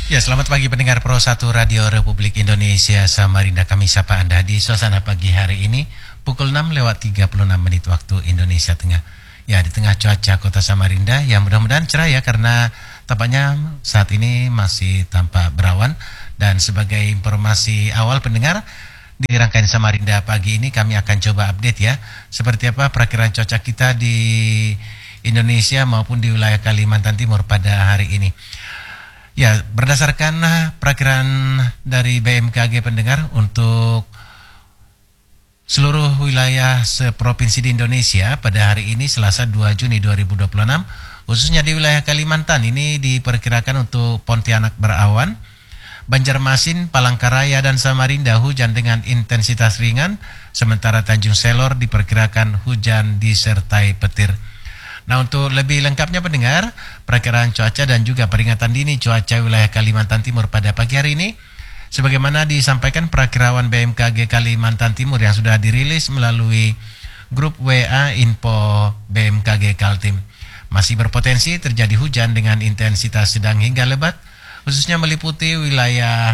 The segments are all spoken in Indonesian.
Ya, selamat pagi pendengar Pro 1 Radio Republik Indonesia Samarinda. Kami sapa Anda di suasana pagi hari ini pukul 6 lewat 36 menit waktu Indonesia Tengah. Ya, di tengah cuaca kota Samarinda yang mudah-mudahan cerah ya, karena tampaknya saat ini masih tampak berawan. Dan sebagai informasi awal pendengar, di rangkaian Samarinda pagi ini kami akan coba update ya, seperti apa perakiraan cuaca kita di Indonesia maupun di wilayah Kalimantan Timur pada hari ini. Ya, berdasarkan perakiraan dari BMKG pendengar untuk seluruh wilayah seprovinsi di Indonesia pada hari ini Selasa 2 Juni 2026, khususnya di wilayah Kalimantan ini diperkirakan untuk Pontianak berawan, Banjarmasin, Palangkaraya dan Samarinda hujan dengan intensitas ringan, sementara Tanjung Selor diperkirakan hujan disertai petir. Nah, untuk lebih lengkapnya pendengar, perakiraan cuaca dan juga peringatan dini cuaca wilayah Kalimantan Timur pada pagi hari ini, sebagaimana disampaikan perakiraan BMKG Kalimantan Timur yang sudah dirilis melalui grup WA Info BMKG Kaltim. Masih berpotensi terjadi hujan dengan intensitas sedang hingga lebat, khususnya meliputi wilayah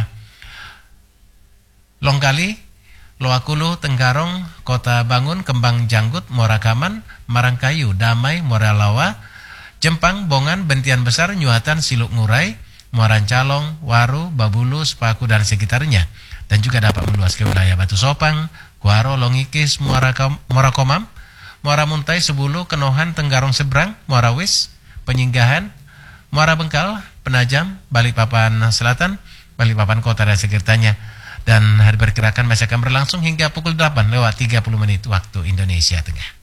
Longkali, Loakulu, Tenggarong, Kota Bangun, Kembang Janggut, Morakaman, Marangkayu, Damai, Moralawa, Jempang, Bongan, Bentian Besar, Nyuatan, Siluk Ngurai, Muaran Calong, Waru, Babulu, Sepaku dan sekitarnya. Dan juga dapat meluas ke wilayah Batu Sopang, Kuaro, Longikis, Morakomam, Muara Muntai, Sebulu, Kenohan, Tenggarong Seberang, Muarawis, Penyinggahan, Muara Bengkal, Penajam, Balikpapan Selatan, Balikpapan Kota dan sekitarnya. Dan hari perkirakan masih akan berlangsung hingga pukul 8 lewat 30 menit waktu Indonesia Tengah.